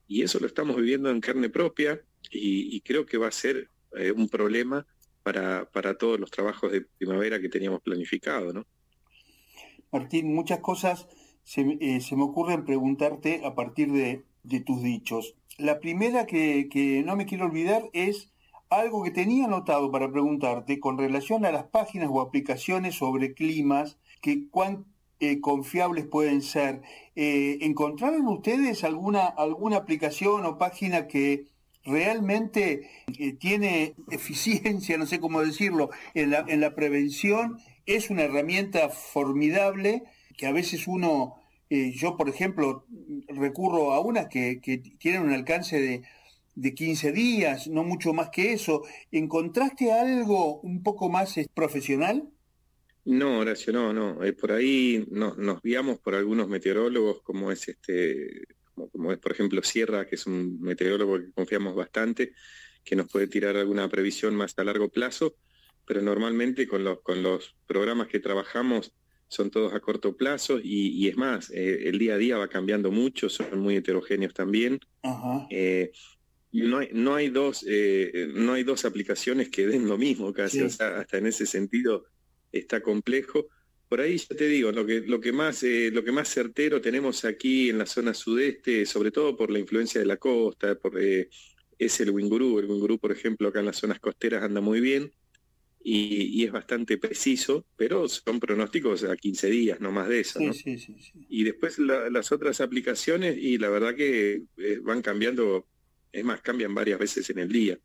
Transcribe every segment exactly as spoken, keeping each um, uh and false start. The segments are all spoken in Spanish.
Y eso lo estamos viviendo en carne propia y, y creo que va a ser eh, un problema para, para todos los trabajos de primavera que teníamos planificado, ¿no? Martín, muchas cosas se, eh, se me ocurren preguntarte a partir de, de tus dichos. La primera que, que no me quiero olvidar es algo que tenía anotado para preguntarte con relación a las páginas o aplicaciones sobre climas, que cuán eh, confiables pueden ser. Eh, ¿encontraron ustedes alguna, alguna aplicación o página que realmente eh, tiene eficiencia, no sé cómo decirlo, en la, en la prevención? Es una herramienta formidable que a veces uno, eh, yo por ejemplo, recurro a unas que, que tienen un alcance de, de quince días, no mucho más que eso. ¿Encontraste algo un poco más eh, profesional? No, Horacio, no, no. Eh, por ahí nos, nos guiamos por algunos meteorólogos, como es este, como, como es por ejemplo Sierra, que es un meteorólogo que confiamos bastante, que nos puede tirar alguna previsión más a largo plazo, pero normalmente con los, con los programas que trabajamos son todos a corto plazo y, y es más, eh, el día a día va cambiando mucho, son muy heterogéneos también. Ajá, Eh, y no hay, no hay dos, eh, no hay dos aplicaciones que den lo mismo casi, o sí, sea, hasta en ese sentido está complejo. Por ahí ya te digo, lo que, lo que más, eh, lo que más certero tenemos aquí en la zona sudeste, sobre todo por la influencia de la costa, por, eh, es el Wingurú. El Wingurú, por ejemplo, acá en las zonas costeras anda muy bien y, y es bastante preciso, pero son pronósticos a quince días, no más de eso, sí, ¿no? sí, sí, sí. Y después la, las otras aplicaciones, y la verdad que eh, van cambiando, es más, cambian varias veces en el día.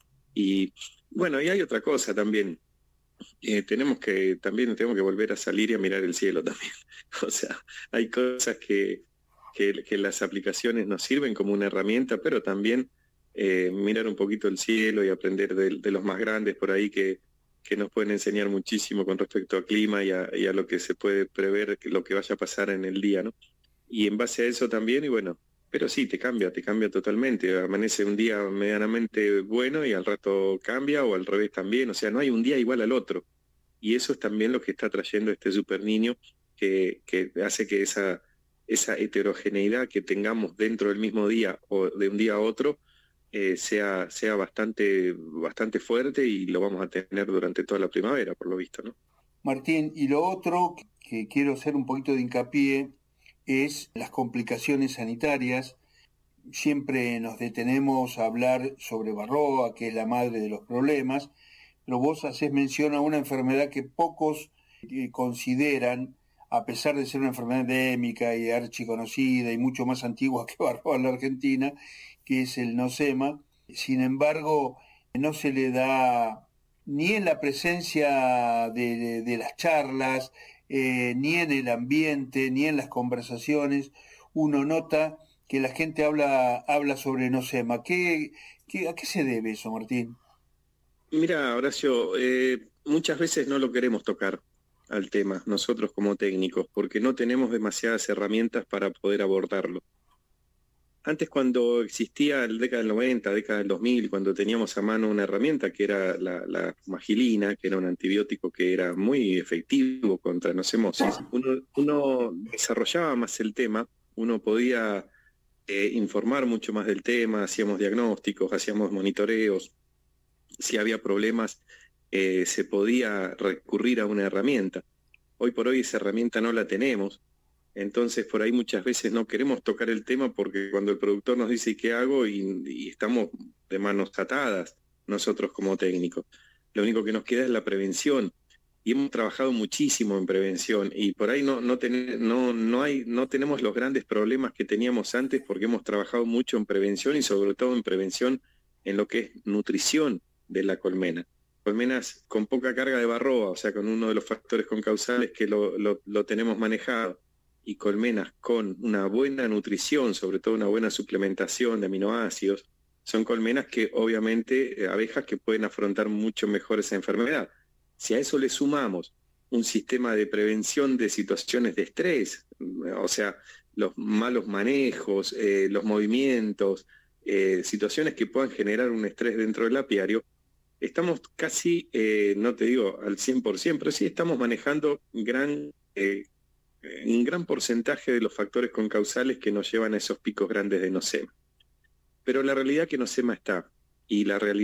Y bueno, y hay otra cosa también. Eh, tenemos que, también tenemos que volver a salir y a mirar el cielo también. O sea, hay cosas que, que, que las aplicaciones nos sirven como una herramienta, pero también eh, mirar un poquito el cielo y aprender de, de los más grandes por ahí que, que nos pueden enseñar muchísimo con respecto al clima y a, y a lo que se puede prever, lo que vaya a pasar en el día, ¿no? Y en base a eso también, y bueno, pero sí, te cambia, te cambia totalmente. Amanece un día medianamente bueno y al rato cambia o al revés también. O sea, no hay un día igual al otro. Y eso es también lo que está trayendo este super niño que, que hace que esa, esa heterogeneidad que tengamos dentro del mismo día o de un día a otro eh, sea, sea bastante, bastante fuerte y lo vamos a tener durante toda la primavera, por lo visto, ¿no? Martín, y lo otro que quiero hacer un poquito de hincapié es las complicaciones sanitarias. Siempre nos detenemos a hablar sobre Varroa, que es la madre de los problemas, pero vos haces mención a una enfermedad que pocos eh, consideran, a pesar de ser una enfermedad endémica y archiconocida y mucho más antigua que Varroa en la Argentina, que es el nosema. Sin embargo, no se le da ni en la presencia de, de, de las charlas, eh, ni en el ambiente, ni en las conversaciones, uno nota que la gente habla, habla sobre nosema. ¿Qué, qué, ¿A qué se debe eso, Martín? Mira, Horacio, eh, muchas veces no lo queremos tocar al tema, nosotros como técnicos, porque no tenemos demasiadas herramientas para poder abordarlo. Antes, cuando existía la década del noventa, década del dos mil, cuando teníamos a mano una herramienta que era la, la magilina, que era un antibiótico que era muy efectivo contra nocemosis, uno, uno desarrollaba más el tema, uno podía eh, informar mucho más del tema, hacíamos diagnósticos, hacíamos monitoreos, si había problemas eh, se podía recurrir a una herramienta. Hoy por hoy esa herramienta no la tenemos, entonces por ahí muchas veces no queremos tocar el tema porque cuando el productor nos dice qué hago y, y estamos de manos atadas nosotros como técnicos. Lo único que nos queda es la prevención y hemos trabajado muchísimo en prevención y por ahí no, no, ten, no, no, hay, no tenemos los grandes problemas que teníamos antes porque hemos trabajado mucho en prevención y sobre todo en prevención en lo que es nutrición de la colmena. Colmenas con poca carga de Varroa, o sea, con uno de los factores concausales que lo, lo, lo tenemos manejado, y colmenas con una buena nutrición, sobre todo una buena suplementación de aminoácidos, son colmenas que obviamente, eh, abejas que pueden afrontar mucho mejor esa enfermedad. Si a eso le sumamos un sistema de prevención de situaciones de estrés, o sea, los malos manejos, eh, los movimientos, eh, situaciones que puedan generar un estrés dentro del apiario, estamos casi, eh, no te digo al cien por ciento, pero sí estamos manejando gran, eh, un gran porcentaje de los factores concausales que nos llevan a esos picos grandes de nosema. pero la realidad es que Nosema está, y la realidad